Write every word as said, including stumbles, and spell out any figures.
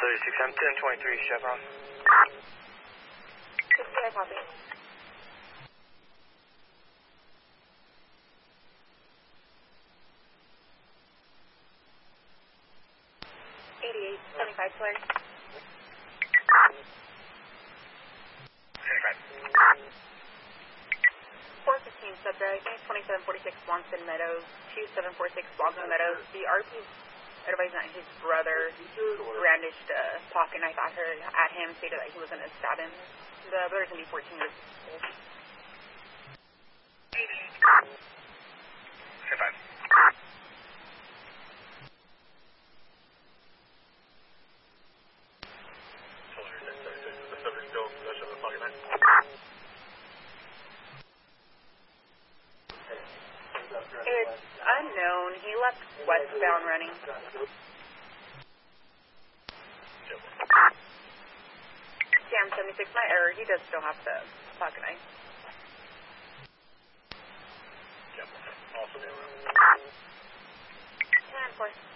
thirty-six, I'm ten twenty-three, Chevron. sixty-five, copy. eighty-eight, seventy-five, Claire. seventy-five. four fifteen, subject, twenty-seven forty-six, Swanson Meadows, two seven four six, Swanson Meadows. The R P advising that his brother brandished a pocket knife at her, at him, stated that he was going to stab him. The brother's going to be fourteen years old. seventy-five. The subject still in possession of the pocket knife? It's unknown. He left westbound running. Cam seventy-six, my error. He does still have the pocket knife. Yep. Also, ten four.